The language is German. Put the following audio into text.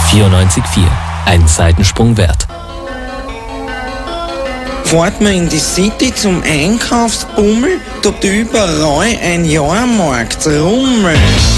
94,4. Ein Seitensprung wert. Fahrt man in die City zum Einkaufsbummel, da überall ein Jahrmarkt Rummel.